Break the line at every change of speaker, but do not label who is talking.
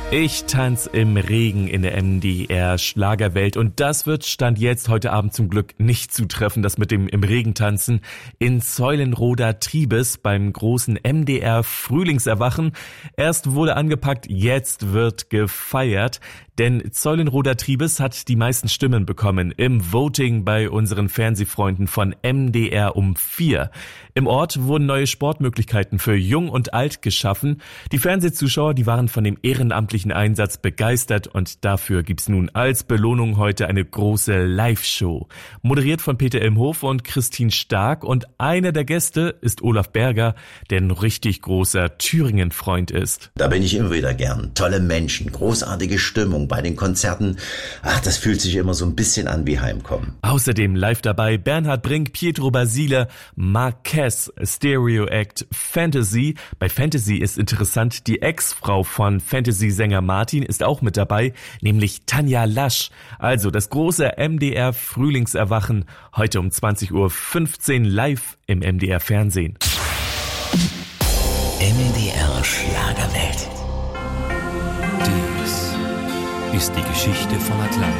Ich tanz im Regen in der MDR Schlagerwelt und das wird Stand jetzt heute Abend zum Glück nicht zutreffen, das mit dem im Regen tanzen. In Zeulenroda Triebes beim großen MDR Frühlingserwachen. Erst wurde angepackt, jetzt wird gefeiert. Denn Zeulenroda Triebes hat die meisten Stimmen bekommen im Voting bei unseren Fernsehfreunden von MDR um 4. Im Ort wurden neue Sportmöglichkeiten für Jung und Alt geschaffen. Die Fernsehzuschauer, die waren von dem ehrenamtlichen Einsatz begeistert und dafür gibt's nun als Belohnung heute eine große Live-Show. Moderiert von Peter Imhof und Christine Stark und einer der Gäste ist Olaf Berger, der ein richtig großer Thüringen-Freund ist.
Da bin ich immer wieder gern. Tolle Menschen, großartige Stimmung bei den Konzerten. Ach, das fühlt sich immer so ein bisschen an wie Heimkommen.
Außerdem live dabei Bernhard Brink, Pietro Basile, Marquez, Stereo Act, Fantasy. Bei Fantasy ist interessant, die Ex-Frau von Fantasy-Sänger Martin ist auch mit dabei, nämlich Tanja Lasch. Also das große MDR Frühlingserwachen heute um 20:15 Uhr live im MDR Fernsehen.
MDR Schlagerwelt.
Dies ist die Geschichte von Atlantis.